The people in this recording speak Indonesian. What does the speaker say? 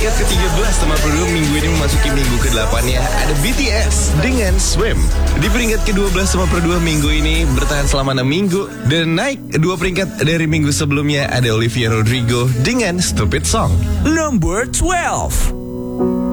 peringkat ke-13 Teman Produk minggu ini memasuki minggu ke-8-nya. Ada BTS dengan Swim. Di peringkat ke-12 Teman Produk minggu ini bertahan selama 6 minggu. Dan naik 2 peringkat dari minggu sebelumnya ada Olivia Rodrigo dengan Stupid Song. Number 12.